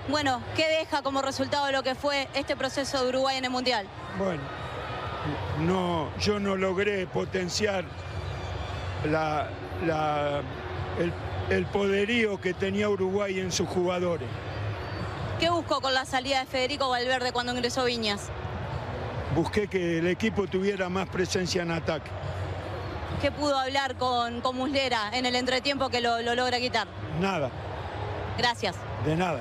Bueno, ¿qué deja como resultado lo que fue este proceso de Uruguay en el Mundial? Bueno, yo no logré potenciar el poderío que tenía Uruguay en sus jugadores. ¿Qué buscó con la salida de Federico Valverde cuando ingresó Viñas? Busqué que el equipo tuviera más presencia en ataque. ¿Qué pudo hablar con Muslera en el entretiempo que lo logra quitar? Nada. Gracias. De nada.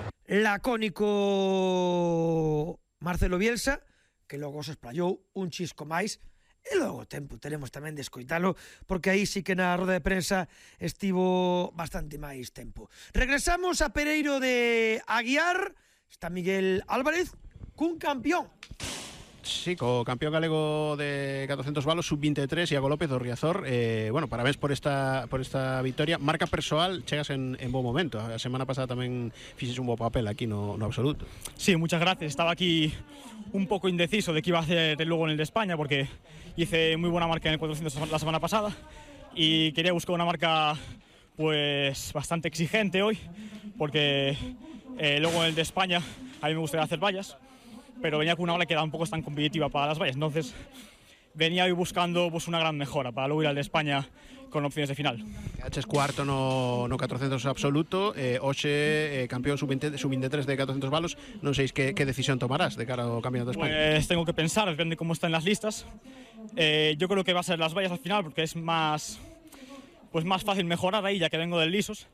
Lacónico Marcelo Bielsa, que logo se esplayou un chisco máis, e logo tempo teremos tamén de escoitalo, porque aí sí que na roda de prensa estivo bastante máis tempo. Regresamos a Pereiro de Aguiar, está Miguel Álvarez, cun campeón. Sí, co campeón galego de 400 balos, sub-23, Iago López do Riazor. Bueno, parabéns por esta victoria. Marca persoal, chegas en buen momento. A semana pasada tamén fixes un bo papel aquí no absoluto. Sí, muchas gracias. Estaba aquí un poco indeciso de qué iba a hacer luego en el de España, porque hice muy buena marca en el 400 la semana pasada y quería buscar una marca pues bastante exigente hoy, porque luego en el de España a mí me gustaría hacer vallas, pero venía con una ola que un poco tan competitiva para las vallas, entonces venía hoy buscando pues una gran mejora para luego ir al de España con opciones de final. Haches cuarto no 400 absoluto, hoxe campeón sub-23 de 400 balos. Non sei que decisión tomarás de cara ao Campeonato de España. Pues tengo que pensar, depende cómo están las listas. Yo creo que va a ser las vallas al final, porque es más fácil mejorar ahí, ya que vengo del lisos.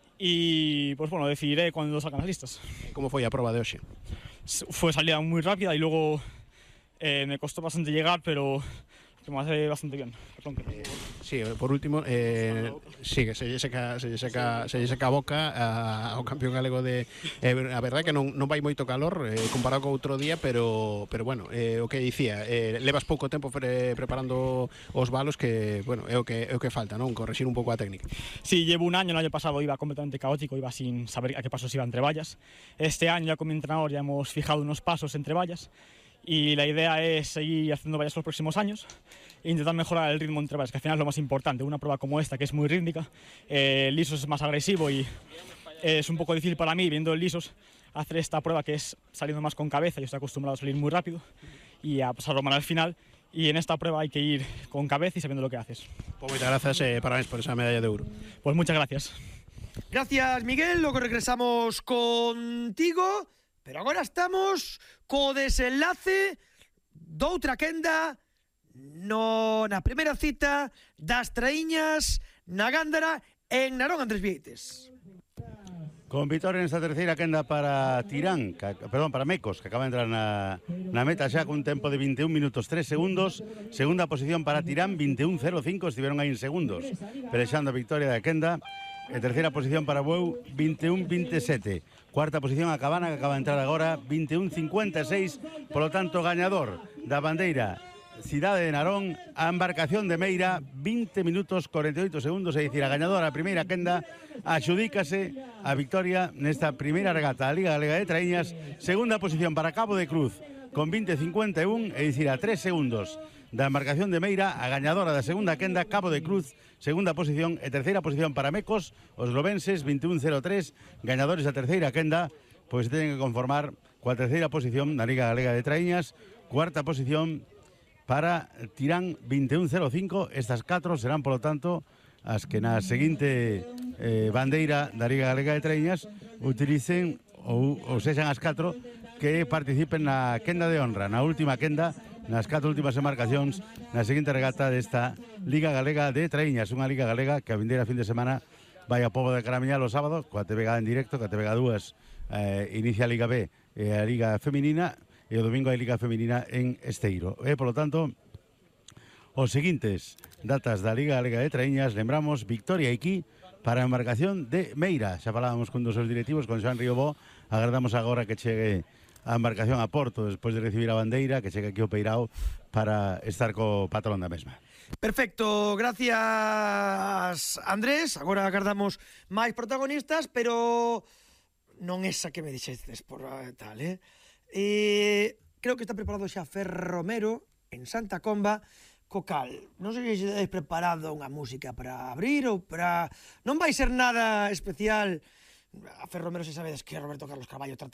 Y pues bueno, decidiré cuando salgan las listas. Como foi a proba de hoxe? Fue salida muy rápida y luego me costó bastante llegar, pero que me hace bastante bien. Sí, por último, sí, que se lle seca a boca ao campeón galego de... a verdade que non vai moito calor comparado co outro día, pero bueno, o que dicía, levas pouco tempo preparando os balos, que, bueno, é o que falta, non? Corregir un pouco a técnica. Sí, llevo un año, el año pasado iba completamente caótico, iba sin saber a qué pasos iba entre vallas. Este año ya con mi entrenador ya hemos fijado unos pasos entre vallas, y la idea es seguir haciendo vallas los próximos años e intentar mejorar el ritmo entre vallas, que al final es lo más importante. Una prueba como esta, que es muy rítmica, el lisos es más agresivo y es un poco difícil para mí, viendo el lisos, hacer esta prueba que es saliendo más con cabeza. Yo estoy acostumbrado a salir muy rápido y a pasarlo mal al final, y en esta prueba hay que ir con cabeza y sabiendo lo que haces. Pues muchas gracias, parabéns por esa medalla de oro. Pues muchas gracias. Gracias, Miguel. Logo regresamos contigo, pero agora estamos co desenlace doutra quenda na primeira cita das traíñas na Gándara en Narón, Andrés Vieites. Con victoria nesta terceira quenda para para Mecos, que acaba de entrar na meta xa con un tempo de 21 minutos 3 segundos. Segunda posición para Tirán, 21.05, estiveron aí en segundos pelexando a victoria da quenda. En terceira posición para Bueu, 21.27. Cuarta posición a Cabana, que acaba de entrar agora, 21.56. Por lo tanto, gañador da bandeira Cidade de Narón, a embarcación de Meira, 20 minutos 48 segundos, é dicir, a gañadora a primeira quenda axudícase a victoria nesta primeira regata da Liga Galega de Traíñas. Segunda posición para Cabo de Cruz con 20.51, é dicir, a 3 segundos da embarcación de Meira, a gañadora da segunda quenda, Cabo de Cruz, segunda posición, e terceira posición para Mecos, os globenses, 21.03, gañadores da terceira quenda, pois teñen que conformar coa terceira posición na Liga Galega de Traíñas. Cuarta posición para Tirán, 21.05. Estas 4 serán, polo tanto, as que na seguinte bandeira da Liga Galega de Traíñas utilicen ou sexan as 4 que participen na quenda de honra, na última quenda, nas 4 últimas embarcacións na seguinte regata desta Liga Galega de Traíñas, unha Liga Galega que a vindeira fin de semana vai a Pobo de Caramiñal o sábado, coa TVG en directo, coa TVG 2 inicia a Liga B e a Liga Feminina, e o domingo hai Liga Feminina en Esteiro. E, polo tanto, os seguintes datas da Liga Galega de Traíñas, lembramos, victoria aquí para a embarcación de Meira. Xa falábamos con dos seus directivos, con Xoan Riobó, agardamos agora que chegue a embarcación a Porto despois de recibir a bandeira, que chegue aquí ao Peirao para estar co patrón da mesma. Perfecto, gracias, Andrés. Agora agardamos máis protagonistas, pero non esa que me dixestes por tal, creo que está preparado xa Fer Romero en Santa Comba co cal. Non sei se tedes preparado unha música para abrir ou para... Non vai ser nada especial. A Fer Romero, se sabedes que Roberto Carlos Carballo trata